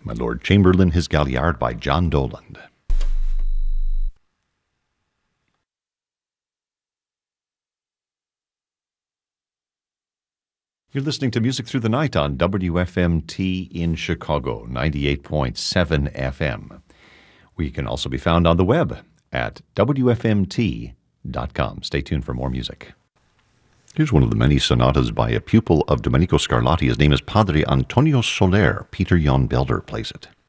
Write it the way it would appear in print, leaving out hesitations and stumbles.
My Lord Chamberlain, His Galliard by John Doland. You're listening to Music Through the Night on WFMT in Chicago, 98.7 FM. We can also be found on the web at WFMT.com. Stay tuned for more music. Here's one of the many sonatas by a pupil of Domenico Scarlatti. His name is Padre Antonio Soler. Peter Jan Belder plays it.